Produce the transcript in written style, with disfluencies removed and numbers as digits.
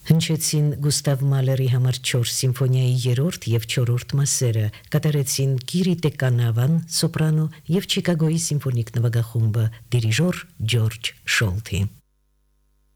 Հնչեցին Գուստավ Մալերի համար 4 սիմֆոնիայի 3-րդ եւ 4-րդ մասերը, կատարեցին Կիրիտե Կանավան, սոպրանո եւ Չիկագոյի սիմֆոնիկ նվագախումբը, դիրիժոր Ջորջ Շոլթի։